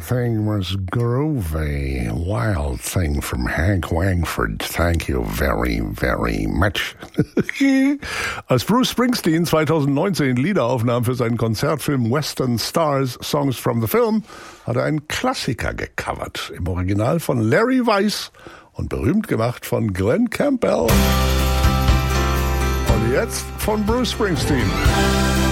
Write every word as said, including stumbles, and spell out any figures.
Everything was groovy. Wild Thing from Hank Wangford. Thank you very, very much. Als Bruce Springsteen zweitausendneunzehn Lieder aufnahm für seinen Konzertfilm Western Stars Songs from the Film, hat er einen Klassiker gecovert. Im Original von Larry Weiss und berühmt gemacht von Glenn Campbell. Und jetzt von Bruce Springsteen.